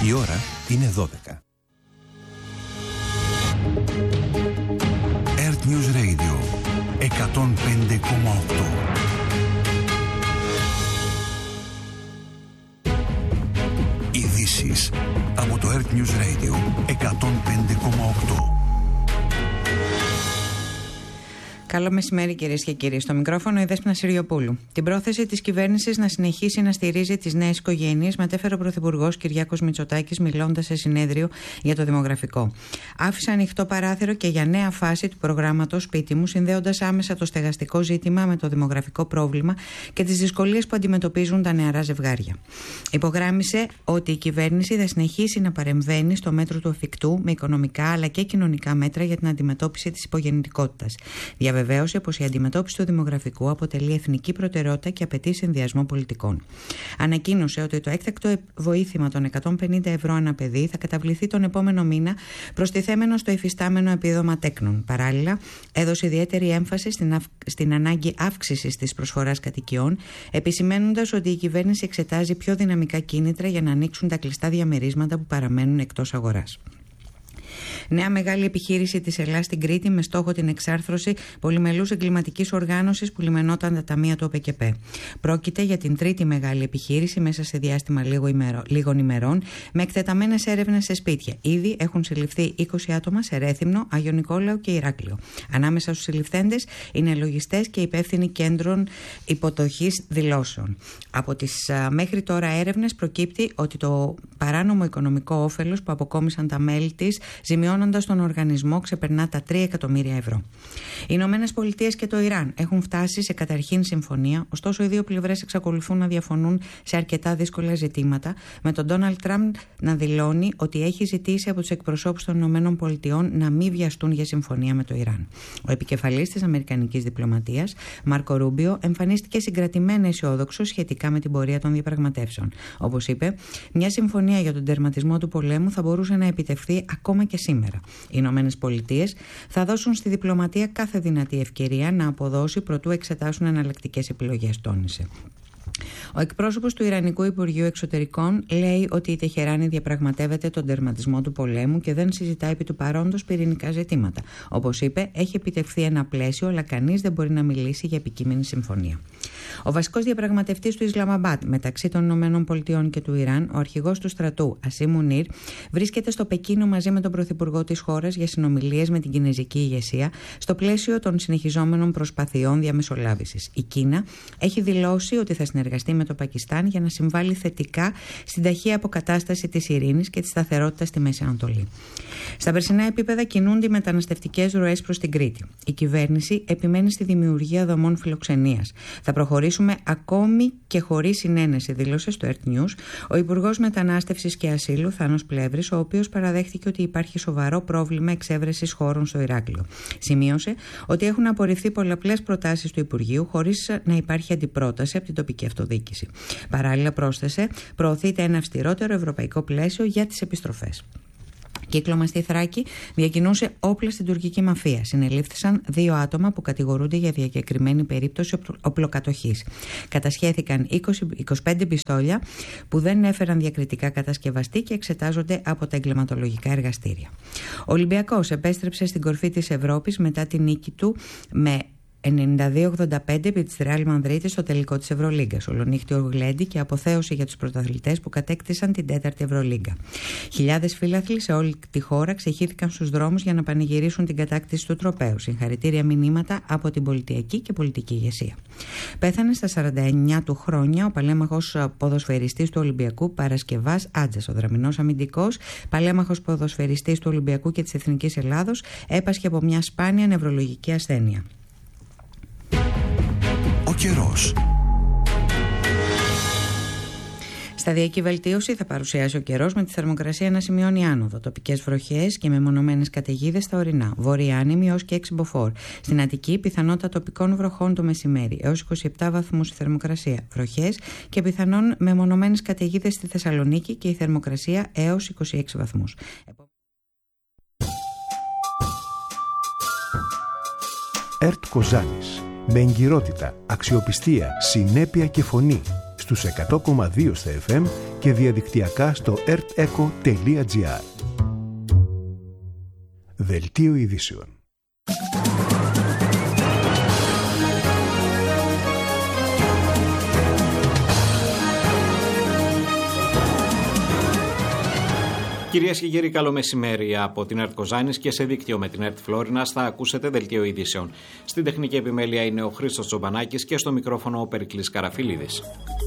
Η ώρα είναι 12. Earth News Radio 105,8. Ειδήσεις από το Earth News Radio 105,8. Καλό μεσημέρι, κυρίες και κύριοι. Στο μικρόφωνο η Δέσποινα Συριοπούλου. Την πρόθεση της κυβέρνησης να συνεχίσει να στηρίζει τις νέες οικογένειες μετέφερε ο Πρωθυπουργός Κυριάκος Μητσοτάκης, μιλώντας σε συνέδριο για το δημογραφικό. Άφησε ανοιχτό παράθυρο και για νέα φάση του προγράμματος Σπίτι μου, συνδέοντας άμεσα το στεγαστικό ζήτημα με το δημογραφικό πρόβλημα και τις δυσκολίες που αντιμετωπίζουν τα νεαρά ζευγάρια. Υπογράμμισε ότι η κυβέρνηση θα συνεχίσει να παρεμβαίνει στο μέτρο του εφικτού με οικονομικά αλλά και κοινωνικά μέτρα για την αντιμετώπιση της υπογεννητικότητας. Διαβεβαίωσε πως η αντιμετώπιση του δημογραφικού αποτελεί εθνική προτεραιότητα και απαιτεί συνδυασμό πολιτικών. Ανακοίνωσε ότι το έκτακτο βοήθημα των 150 ευρώ ανά παιδί θα καταβληθεί τον επόμενο μήνα, προστιθέμενο στο υφιστάμενο επίδομα τέκνων. Παράλληλα, έδωσε ιδιαίτερη έμφαση στην ανάγκη αύξησης της προσφοράς κατοικιών, επισημαίνοντας ότι η κυβέρνηση εξετάζει πιο δυναμικά κίνητρα για να ανοίξουν τα κλειστά διαμερίσματα που παραμένουν εκτός αγοράς. Νέα μεγάλη επιχείρηση της Ελλάς στην Κρήτη με στόχο την εξάρθρωση πολυμελούς εγκληματικής οργάνωσης που λιμενόταν τα ταμεία του ΟΠΕΚΕΠΕ. Πρόκειται για την τρίτη μεγάλη επιχείρηση μέσα σε διάστημα λίγων ημερών, με εκτεταμένες έρευνες σε σπίτια. Ήδη έχουν συλληφθεί 20 άτομα σε Ρέθυμνο, Άγιο Νικόλαο και Ηράκλειο. Ανάμεσα στους συλληφθέντες είναι λογιστές και υπεύθυνοι κέντρων υποδοχής δηλώσεων. Από τις μέχρι τώρα έρευνες προκύπτει ότι το παράνομο οικονομικό όφελος που αποκόμισαν τα μέλη της, ζημιώνοντας τον οργανισμό, ξεπερνά τα 3 εκατομμύρια ευρώ. Οι Ηνωμένες Πολιτείες και το Ιράν έχουν φτάσει σε καταρχήν συμφωνία, ωστόσο οι δύο πλευρές εξακολουθούν να διαφωνούν σε αρκετά δύσκολα ζητήματα, με τον Ντόναλντ Τραμπ να δηλώνει ότι έχει ζητήσει από τους εκπροσώπους των Ηνωμένων Πολιτειών να μην βιαστούν για συμφωνία με το Ιράν. Ο επικεφαλής της αμερικανικής διπλωματίας, Μάρκο Ρούμπιο, εμφανίστηκε συγκρατημένα αισιόδοξος σχετικά με την πορεία των διαπραγματεύσεων. Όπως είπε, μια συμφωνία για τον τερματισμό του πολέμου θα μπορούσε να επιτευχθεί ακόμα και σήμερα. Οι Ηνωμένες Πολιτείες θα δώσουν στη διπλωματία κάθε δυνατή ευκαιρία να αποδώσει προτού εξετάσουν εναλλακτικές επιλογές, τόνισε. Ο εκπρόσωπος του Ιρανικού Υπουργείου Εξωτερικών λέει ότι η Τεχεράνη διαπραγματεύεται τον τερματισμό του πολέμου και δεν συζητά επί του παρόντος πυρηνικά ζητήματα. Όπως είπε, έχει επιτευχθεί ένα πλαίσιο, αλλά κανείς δεν μπορεί να μιλήσει για επικείμενη συμφωνία. Ο βασικός διαπραγματευτής του Ισλαμαμπάτ μεταξύ των ΗΠΑ και του Ιράν, ο αρχηγός του στρατού Ασίμ Μουνίρ, βρίσκεται στο Πεκίνο μαζί με τον πρωθυπουργό της χώρας για συνομιλίες με την κινεζική ηγεσία στο πλαίσιο των συνεχιζόμενων προσπαθειών διαμεσολάβησης. Η Κίνα έχει δηλώσει ότι θα συνεργαστεί με το Πακιστάν για να συμβάλλει θετικά στην ταχεία αποκατάσταση της ειρήνης και της σταθερότητας στη Μέση Ανατολή. Στα περσινά επίπεδα κινούνται οι μεταναστευτικές ροές προς την Κρήτη. Η κυβέρνηση επιμένει στη δημιουργία δομών φιλοξενίας. Θα προχωρήσουμε ακόμη και χωρίς συνένεση, δήλωσε στο Earth News ο Υπουργός Μετανάστευσης και Ασύλου Θάνος Πλεύρης, ο οποίος παραδέχτηκε ότι υπάρχει σοβαρό πρόβλημα εξέβρεσης χώρων στο Ηράκλειο. Σημείωσε ότι έχουν απορριφθεί πολλαπλές προτάσεις του Υπουργείου χωρίς να υπάρχει αντιπρόταση από την τοπική αυτοδιοίκηση. Παράλληλα, πρόσθεσε, προωθείται ένα αυστηρότερο ευρωπαϊκό πλαίσιο για τις επιστροφές. Κύκλωμα στη Θράκη διακινούσε όπλα στην τουρκική μαφία. Συνελήφθησαν 2 άτομα που κατηγορούνται για διακεκριμένη περίπτωση οπλοκατοχής. Κατασχέθηκαν 25 πιστόλια που δεν έφεραν διακριτικά κατασκευαστή και εξετάζονται από τα εγκληματολογικά εργαστήρια. Ο Ολυμπιακός επέστρεψε στην κορφή της Ευρώπης μετά τη νίκη του με 92-85 επί της Ρεάλ Μανδρίτης στο τελικό της Ευρωλίγκας. Ολονύχτιο γλέντι και αποθέωση για τους πρωταθλητές που κατέκτησαν την 4η Ευρωλίγκα. Χιλιάδες φίλαθλοι σε όλη τη χώρα ξεχύθηκαν στους δρόμους για να πανηγυρίσουν την κατάκτηση του τροπαίου. Συγχαρητήρια μηνύματα από την πολιτιακή και πολιτική ηγεσία. Πέθανε στα 49 του χρόνια ο παλέμαχος ποδοσφαιριστής του Ολυμπιακού Παρασκευάς Άτζας. Ο δραμηνός αμυντικός, παλέμαχος ποδοσφαιριστής του Ολυμπιακού και της Εθνικής Ελλάδος, έπασχε από μια σπάνια νευρολογική ασθένεια. Ο καιρός. Σταδιακή βελτίωση θα παρουσιάσει ο καιρός, με τη θερμοκρασία να σημειώνει άνοδο. Τοπικές βροχές και μεμονωμένες καταιγίδες στα ορεινά. Βόρεια άνεμη έως και 6 μποφόρ. Στην Αττική, πιθανότητα τοπικών βροχών το μεσημέρι, έως 27 βαθμούς η θερμοκρασία. Βροχές και πιθανόν μεμονωμένες καταιγίδες στη Θεσσαλονίκη και η θερμοκρασία έως 26 βαθμούς. Ερτ Κοζάνης. Με εγκυρότητα, αξιοπιστία, συνέπεια και φωνή. στους 100,2 στα FM και διαδικτυακά στο erteco.gr. Δελτίο ειδήσεων. Κυρίες και κύριοι, καλό μεσημέρι από την ΕΡΤ Κοζάνης και σε δίκτυο με την ΕΡΤ Φλόρινας θα ακούσετε δελτίο ειδήσεων. Στην τεχνική επιμέλεια είναι ο Χρήστος Τσομπανάκης και στο μικρόφωνο ο Περικλής Καραφιλίδης.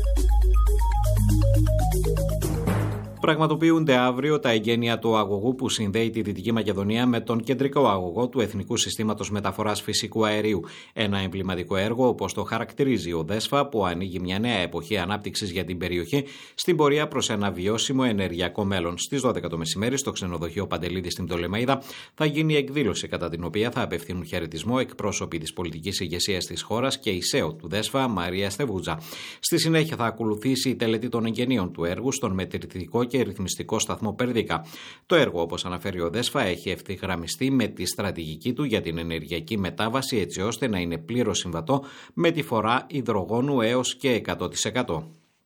Πραγματοποιούνται αύριο τα εγγένεια του αγωγού που συνδέει τη Δυτική Μακεδονία με τον κεντρικό αγωγό του Εθνικού Συστήματος Μεταφοράς Φυσικού Αερίου. Ένα εμβληματικό έργο, όπως το χαρακτηρίζει ο ΔΕΣΦΑ, που ανοίγει μια νέα εποχή ανάπτυξης για την περιοχή στην πορεία προς ένα βιώσιμο ενεργειακό μέλλον. Στις 12 το μεσημέρι, στο ξενοδοχείο Παντελίδη στην Πτολεμαΐδα, θα γίνει εκδήλωση κατά την οποία θα απευθύνουν χαιρετισμό εκπρόσωποι της πολιτικής ηγεσίας της χώρας και η ΣΕΟ του ΔΕΣΦΑ, Μαρία Στεβούτζα. Στη συνέχεια θα ακολουθήσει η τελετή των εγγενείων του έργου στον μετρητικό και ρυθμιστικό σταθμό Περδίκα. Το έργο, όπως αναφέρει ο ΔΕΣΦΑ, έχει ευθυγραμμιστεί με τη στρατηγική του για την ενεργειακή μετάβαση, έτσι ώστε να είναι πλήρως συμβατό με τη φορά υδρογόνου έως και 100%.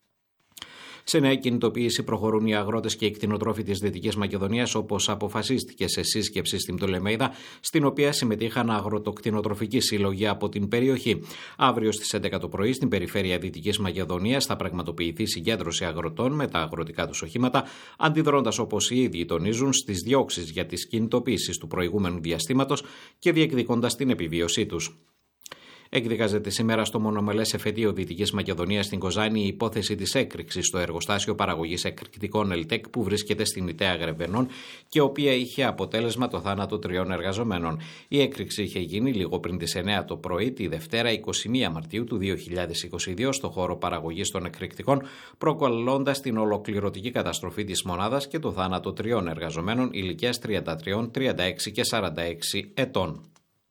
Σε νέα κινητοποίηση προχωρούν οι αγρότες και οι κτηνοτρόφοι της Δυτικής Μακεδονίας, όπως αποφασίστηκε σε σύσκεψη στην Πτολεμαΐδα, στην οποία συμμετείχαν αγροτοκτηνοτροφικοί σύλλογοι από την περιοχή. Αύριο στις 11 το πρωί, στην περιφέρεια Δυτικής Μακεδονίας, θα πραγματοποιηθεί συγκέντρωση αγροτών με τα αγροτικά τους οχήματα, αντιδρώντας, όπως οι ίδιοι τονίζουν, στις διώξεις για τις κινητοποίησεις του προηγούμενου διαστήματος και διεκδικώντας την επιβίωσή τους. Εκδικάζεται σήμερα στο μονομελές εφετείο Δυτικής Μακεδονίας στην Κοζάνη η υπόθεση της έκρηξης στο εργοστάσιο παραγωγής εκρηκτικών ΕΛΤΕΚ που βρίσκεται στην Ιταία Γρεβενών και η οποία είχε αποτέλεσμα το θάνατο 3 εργαζομένων. Η έκρηξη είχε γίνει λίγο πριν τις 9 το πρωί, τη Δευτέρα 21 Μαρτίου του 2022, στο χώρο παραγωγής των εκρηκτικών, προκαλώντας την ολοκληρωτική καταστροφή της μονάδας και το θάνατο 3 εργαζομένων ηλικίας 33, 36 και 46 ετών.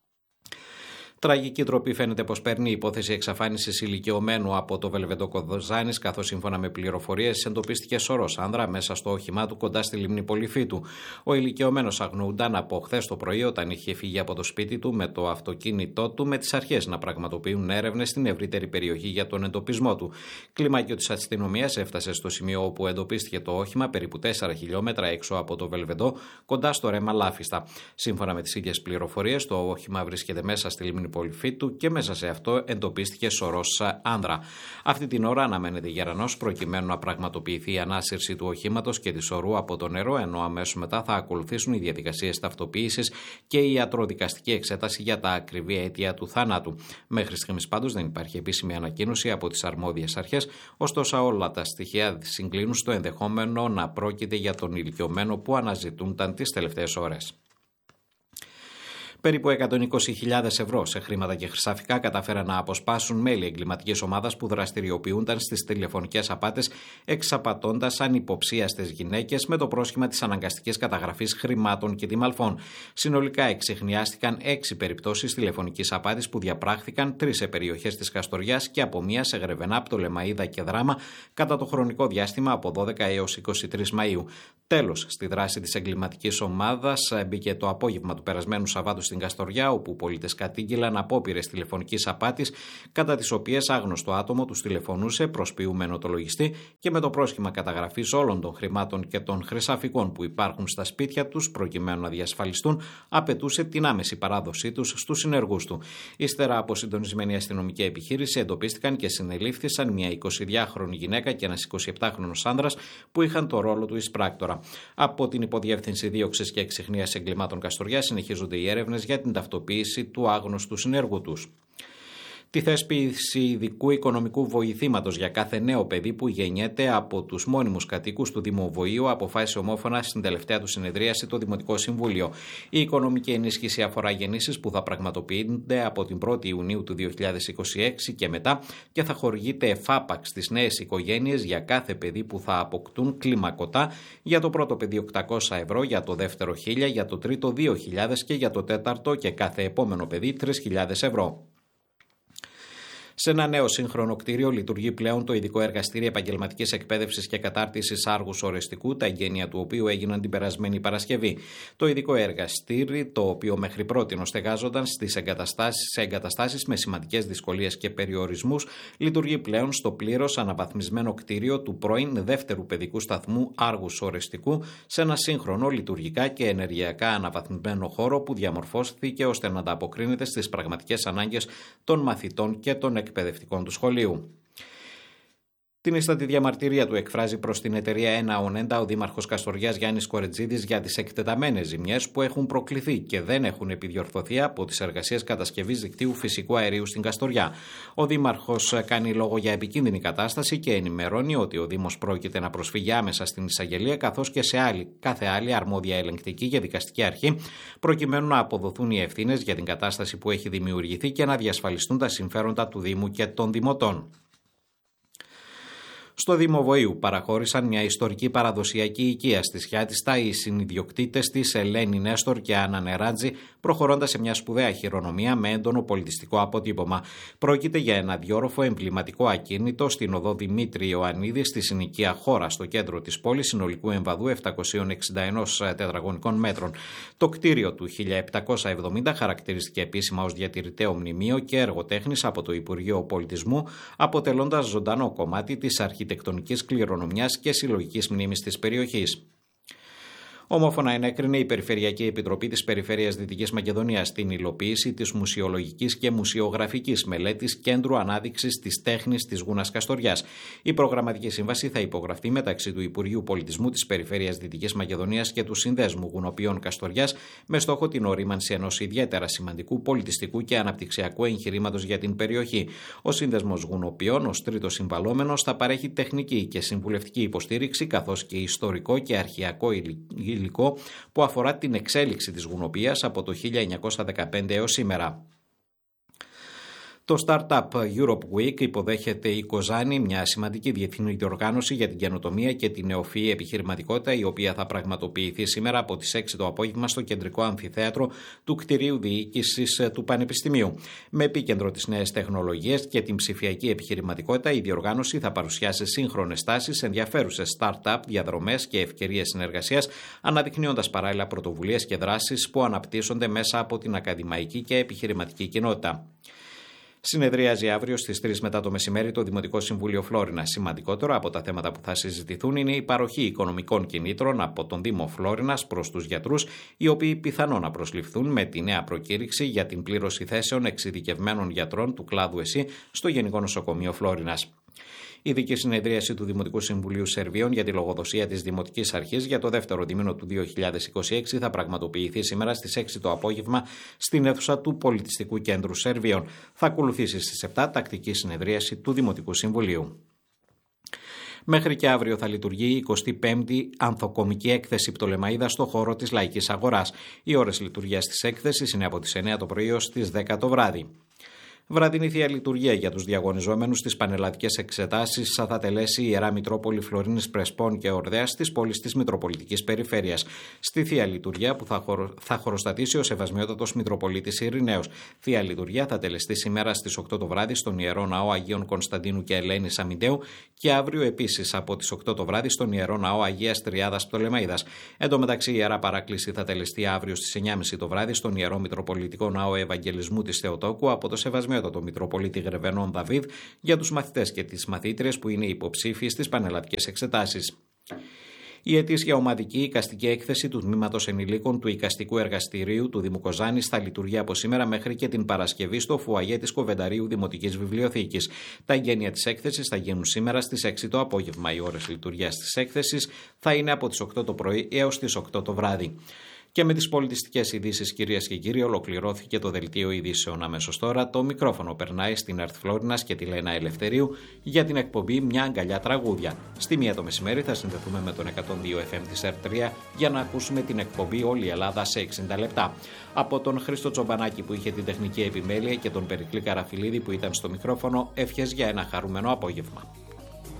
Τραγική τροπή φαίνεται πως παίρνει η υπόθεση εξαφάνισης ηλικιωμένου από το Βελβεντό Κοζάνης, καθώς σύμφωνα με πληροφορίες εντοπίστηκε σωρός άνδρα μέσα στο όχημά του κοντά στη λίμνη Πολυφίτου. Ο ηλικιωμένος αγνοούνταν από χθες το πρωί όταν είχε φύγει από το σπίτι του με το αυτοκίνητό του, με τις αρχές να πραγματοποιούν έρευνες στην ευρύτερη περιοχή για τον εντοπισμό του. Κλιμάκιο της αστυνομίας έφτασε στο σημείο όπου εντοπίστηκε το όχημα, περίπου 4 χιλιόμετρα έξω από το Βελβεντό, κοντά στο ρέμα Λάφιστα. Σύμφωνα με τις ίδιες πληροφορίες, το όχημα βρίσκεται μέσα στη λίμνη Πολυφίτου και μέσα σε αυτό εντοπίστηκε σωρός άνδρα. Αυτή την ώρα αναμένεται γερανός προκειμένου να πραγματοποιηθεί η ανάσυρση του οχήματος και της ορού από το νερό, ενώ αμέσως μετά θα ακολουθήσουν οι διαδικασίες ταυτοποίησης και η ιατροδικαστική εξέταση για τα ακριβή αίτια του θανάτου. Μέχρι στιγμής πάντως δεν υπάρχει επίσημη ανακοίνωση από τις αρμόδιες αρχές, ωστόσο όλα τα στοιχεία συγκλίνουν στο ενδεχόμενο να πρόκειται για τον ηλικιωμένο που αναζητούνταν τις τελευταίες ώρες. Περίπου 120.000 ευρώ σε χρήματα και χρυσαφικά καταφέραν να αποσπάσουν μέλη εγκληματικής ομάδας που δραστηριοποιούνταν στις τηλεφωνικές απάτες, εξαπατώντας ανυποψίαστες γυναίκες με το πρόσχημα της αναγκαστικής καταγραφής χρημάτων και τιμαλφών. Συνολικά εξιχνιάστηκαν 6 περιπτώσεις τηλεφωνικής απάτης που διαπράχθηκαν 3 σε περιοχές της Καστοριάς και από μία σε Γρεβενά, Πτολεμαΐδα και Δράμα κατά το χρονικό διάστημα από 12 έως 23 Μαΐου. Τέλος, στη δράση της εγκληματικής ομάδας μπήκε το απόγευμα του περασμένου Σαββάτου στην Καστοριά, όπου πολίτες κατήγγειλαν απόπειρες τηλεφωνικής απάτης, κατά τις οποίες άγνωστο άτομο τους τηλεφωνούσε προσποιούμενο το λογιστή και με το πρόσχημα καταγραφής όλων των χρημάτων και των χρυσαφικών που υπάρχουν στα σπίτια τους, προκειμένου να διασφαλιστούν, απαιτούσε την άμεση παράδοσή τους στους συνεργούς του. Ύστερα από συντονισμένη αστυνομική επιχείρηση, εντοπίστηκαν και συνελήφθησαν μια 22χρονη γυναίκα και ένας 27χρονος άνδρας που είχαν το ρόλο του εισπράκτορα. Από την Υποδιεύθυνση Δίωξης και Εξιχνίας Εγκλημάτων Καστοριά συνεχίζονται οι έρευνες για την ταυτοποίηση του άγνωστου συνεργού τους. Τη θέσπιση ειδικού οικονομικού βοηθήματος για κάθε νέο παιδί που γεννιέται από τους μόνιμους κατοίκους του Δημοβοίου αποφάσισε ομόφωνα στην τελευταία του συνεδρίαση το Δημοτικό Συμβούλιο. Η οικονομική ενίσχυση αφορά γεννήσεις που θα πραγματοποιούνται από την 1η Ιουνίου του 2026 και μετά και θα χορηγείται εφάπαξ στις νέες οικογένειες για κάθε παιδί που θα αποκτούν κλιμακωτά, για το πρώτο παιδί 800 ευρώ, για το δεύτερο 1.000, για το τρίτο 2.000 και για το τέταρτο και κάθε επόμενο παιδί 3.000 ευρώ. Σε ένα νέο σύγχρονο κτίριο λειτουργεί πλέον το ειδικό εργαστήριο επαγγελματικής εκπαίδευσης και κατάρτισης άργους ορεστικού, τα εγγένεια του οποίου έγιναν την περασμένη Παρασκευή. Το ειδικό εργαστήριο, το οποίο μέχρι πρότινος στεγάζονταν σε εγκαταστάσεις με σημαντικές δυσκολίες και περιορισμούς, λειτουργεί πλέον στο πλήρως αναβαθμισμένο κτίριο του πρώην δεύτερου παιδικού σταθμού άργους ορεστικού, σε ένα σύγχρονο λειτουργικά και ενεργειακά αναβαθμισμένο χώρο που διαμορφώθηκε ώστε να ανταποκρίνεται στις πραγματικές ανάγκες των μαθητών και των εκπαιδευτικών του σχολείου. Την ίστατη διαμαρτυρία του εκφράζει προς την εταιρεία 1 ο δήμαρχος Καστοριάς Γιάννης Κορετζίδης για τις εκτεταμένες ζημιές που έχουν προκληθεί και δεν έχουν επιδιορθωθεί από τις εργασίες κατασκευής δικτύου φυσικού αερίου στην Καστοριά. Ο δήμαρχος κάνει λόγο για επικίνδυνη κατάσταση και ενημερώνει ότι ο Δήμος πρόκειται να προσφύγει άμεσα στην εισαγγελία καθώς και σε κάθε άλλη αρμόδια ελεγκτική και δικαστική αρχή, προκειμένου να αποδοθούν οι ευθύνες για την κατάσταση που έχει δημιουργηθεί και να διασφαλιστούν τα συμφέροντα του Δήμου και των δημοτών. Στο Δήμο Βοήου παραχώρησαν μια ιστορική παραδοσιακή οικία στη Σιάτιστα οι συνιδιοκτήτες της Ελένη Νέστορ και Άννα Νεράτζη, προχωρώντας σε μια σπουδαία χειρονομία με έντονο πολιτιστικό αποτύπωμα. Πρόκειται για ένα διόροφο εμβληματικό ακίνητο στην οδό Δημήτρη Ιωαννίδη στη συνοικία Χώρα, στο κέντρο της πόλης, συνολικού εμβαδού 761 τετραγωνικών μέτρων. Το κτίριο του 1770 χαρακτηρίστηκε επίσημα ως διατηρηταίο μνημείο και έργο τέχνης από το Υπουργείο Πολιτισμού, αποτελώντας ζωντανό κομμάτι της αρχιτεκτονικής κληρονομιάς και συλλογικής μνήμης της περιοχής. Ομόφωνα ενέκρινε η Περιφερειακή Επιτροπή της Περιφέρειας Δυτικής Μακεδονίας την υλοποίηση της μουσιολογικής και μουσιογραφικής μελέτης Κέντρου Ανάδειξης της Τέχνης της Γούνας Καστοριάς. Η προγραμματική σύμβαση θα υπογραφεί μεταξύ του Υπουργείου Πολιτισμού της Περιφέρειας Δυτικής Μακεδονίας και του Συνδέσμου Γουνοποιών Καστοριάς, με στόχο την ορίμανση ενός ιδιαίτερα σημαντικού πολιτιστικού και αναπτυξιακού εγχειρήματος για την περιοχή. Ο Σύνδεσμος Γουνοποιών, ως τρίτος συμβαλόμενος, θα παρέχει τεχνική και συμβουλευτική υποστήριξη, καθώς και ιστορικό και αρχαιακό υλικό που αφορά την εξέλιξη της γουνοποιίας από το 1915 έως σήμερα. Το Startup Europe Week υποδέχεται η Κοζάνη, μια σημαντική διεθνή διοργάνωση για την καινοτομία και την νεοφυή επιχειρηματικότητα, η οποία θα πραγματοποιηθεί σήμερα από τις 6 το απόγευμα στο κεντρικό αμφιθέατρο του κτηρίου διοίκησης του Πανεπιστημίου. Με επίκεντρο τις νέες τεχνολογίες και την ψηφιακή επιχειρηματικότητα, η διοργάνωση θα παρουσιάσει σύγχρονες τάσεις, ενδιαφέρουσες startup, διαδρομές και ευκαιρίες συνεργασίας, αναδεικνύοντας παράλληλα πρωτοβουλίες και δράσεις που αναπτύσσονται μέσα από την ακαδημαϊκή και επιχειρηματική κοινότητα. Συνεδριάζει αύριο στις 3 μετά το μεσημέρι το Δημοτικό Συμβούλιο Φλόρινας. Σημαντικότερο από τα θέματα που θα συζητηθούν είναι η παροχή οικονομικών κινήτρων από τον Δήμο Φλόρινας προς τους γιατρούς, οι οποίοι πιθανόν να προσληφθούν με τη νέα προκήρυξη για την πλήρωση θέσεων εξειδικευμένων γιατρών του κλάδου ΕΣΥ στο Γενικό Νοσοκομείο Φλόρινας. Η ειδική συνεδρίαση του Δημοτικού Συμβουλίου Σερβίων για τη λογοδοσία της Δημοτικής Αρχής για το δεύτερο δίμηνο του 2026 θα πραγματοποιηθεί σήμερα στις 6 το απόγευμα στην αίθουσα του Πολιτιστικού Κέντρου Σερβίων. Θα ακολουθήσει στις 7 τακτική συνεδρίαση του Δημοτικού Συμβουλίου. Μέχρι και αύριο θα λειτουργεί η 25η Ανθοκομική Έκθεση Πτολεμαΐδα στο χώρο της Λαϊκής Αγοράς. Οι ώρες λειτουργίας της έκθεσης είναι από τις 9 το πρωί ως τις 10 το βράδυ. Βραδινή θεία λειτουργία για τους διαγωνιζόμενους στις πανελλαδικές εξετάσεις θα τελέσει η Ιερά Μητρόπολη Φλωρίνης Πρεσπών και Ορδέας της πόλης της Μητροπολιτικής Περιφέρειας. Στη θεία λειτουργία που θα χωροστατήσει ο Σεβασμιότατος Μητροπολίτης Ειρηναίος. Θεία λειτουργία θα τελεστεί σήμερα στις 8 το βράδυ στον Ιερό Ναό Αγίων Κωνσταντίνου και Ελένης Αμυντέου και αύριο επίσης από τις 8 το βράδυ στον Ιερό Ναό Αγίας Τριάδας Πτολεμαΐδας. Εν τω μεταξύ η Ιερά Παράκληση θα τελεστεί αύριο στις 9.30 το βράδυ στον Ιερό Μητροπολιτικό Ναό Ευαγγελισμού της Θεοτόκου από το Σεβασμιότατο Μητροπολίτη Γρεβενών Δαβίδ για τους μαθητές και τις μαθήτριες που είναι υποψήφιοι στις πανελλαδικές εξετάσεις. Η ετήσια ομαδική εικαστική έκθεση του Τμήματος Ενηλίκων του Εικαστικού Εργαστηρίου του Δήμου Κοζάνης θα λειτουργεί από σήμερα μέχρι και την Παρασκευή στο φουαγέ της Κοβενταρίου Δημοτικής Βιβλιοθήκης. Τα εγγένεια της έκθεσης θα γίνουν σήμερα στις 6 το απόγευμα. Οι ώρες λειτουργίας της έκθεσης θα είναι από τις 8 το πρωί έως τις 8 το βράδυ. Και με τις πολιτιστικές ειδήσεις, κυρίες και κύριοι, ολοκληρώθηκε το δελτίο ειδήσεων. Αμέσως τώρα το μικρόφωνο περνάει στην ΕΡΤ Φλόρινας και τη Λένα Ελευθερίου για την εκπομπή Μια αγκαλιά τραγούδια. Στη 1 το μεσημέρι θα συνδεθούμε με τον 102 FM της ΕΡΤ 3 για να ακούσουμε την εκπομπή Όλη η Ελλάδα σε 60 λεπτά. Από τον Χρήστο Τσομπανάκη που είχε την τεχνική επιμέλεια και τον Περικλή Καραφιλίδη που ήταν στο μικρόφωνο, ευχές για ένα χαρούμενο απόγευμα.